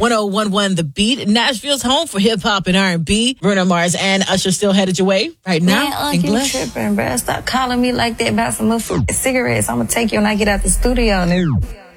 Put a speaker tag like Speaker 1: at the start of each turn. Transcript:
Speaker 1: 1011 The Beat, Nashville's home for hip hop and R&B. Bruno Mars and Usher still headed your way right now.
Speaker 2: Man, you tripping, bro. Stop calling me like that about some motherfucking cigarettes. I'm going to take you when I get out the studio.